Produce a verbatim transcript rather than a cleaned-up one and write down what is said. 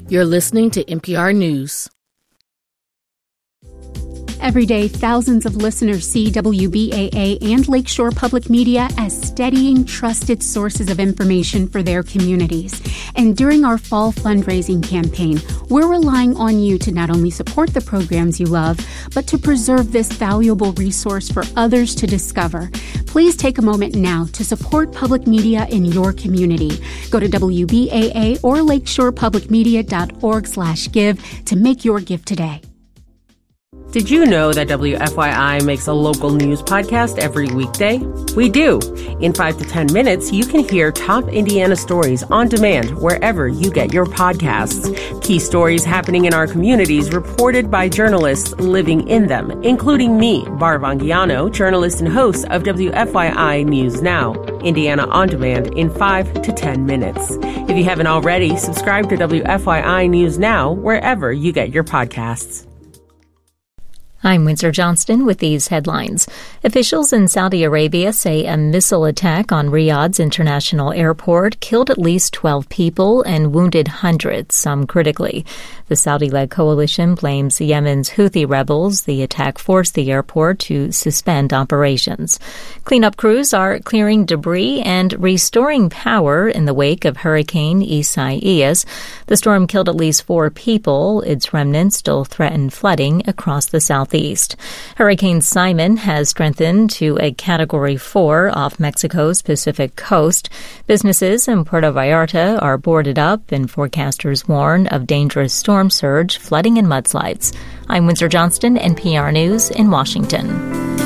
You're listening to N P R News. Every day, thousands of listeners see W B A A and Lakeshore Public Media as steadying, trusted sources of information for their communities. And during our fall fundraising campaign, we're relying on you to not only support the programs you love, but to preserve this valuable resource for others to discover. Please take a moment now to support public media in your community. Go to W B A A or lakeshorepublicmedia.org slash give to make your gift today. Did you know that W F Y I makes a local news podcast every weekday? We do. In five to ten minutes, you can hear top Indiana stories on demand wherever you get your podcasts. Key stories happening in our communities reported by journalists living in them, including me, Bar Vangiano, journalist and host of W F Y I News Now, Indiana On Demand in five to ten minutes. If you haven't already, subscribe to W F Y I News Now wherever you get your podcasts. I'm Windsor Johnston with these headlines. Officials in Saudi Arabia say a missile attack on Riyadh's international airport killed at least twelve people and wounded hundreds, some critically. The Saudi-led coalition blames Yemen's Houthi rebels. The attack forced the airport to suspend operations. Cleanup crews are clearing debris and restoring power in the wake of Hurricane Isaias. The storm killed at least four people. Its remnants still threaten flooding across the southeast. Hurricane Simon has strengthened to a Category four off Mexico's Pacific coast. Businesses in Puerto Vallarta are boarded up, and forecasters warn of dangerous storm surge, flooding, and mudslides. I'm Windsor Johnston, N P R News in Washington.